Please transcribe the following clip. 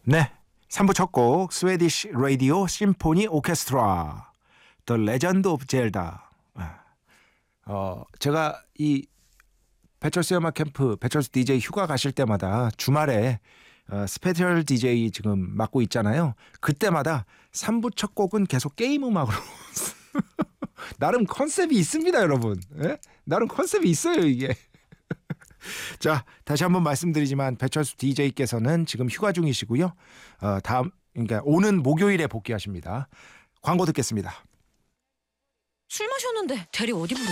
네, 3부 첫 곡 스웨디시 라디오 심포니 오케스트라 The Legend of Zelda. 제가 이 배철수 음악 캠프 배철수 DJ 휴가 가실 때마다 주말에 스페셜 DJ 지금 맡고 있잖아요. 그때마다 3부 첫 곡은 계속 게임 음악으로 나름 컨셉이 있습니다, 여러분. 예? 나름 컨셉이 있어요, 이게. 자, 다시 한번 말씀드리지만 배철수 DJ께서는 지금 휴가 중이시고요. 그러니까 오는 목요일에 복귀하십니다. 광고 듣겠습니다. 술 마셨는데 대리 어디 부르지?